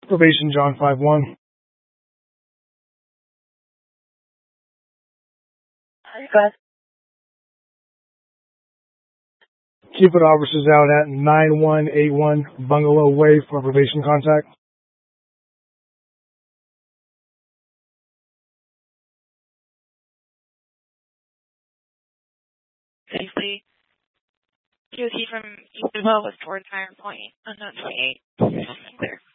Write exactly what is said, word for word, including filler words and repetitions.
Probation, John five one. Go ahead. Chief of officers out at nine one eight one Bungalow Way for probation contact. Safely. Q T from East was towards Iron Point, unknown twenty-eight. Clear.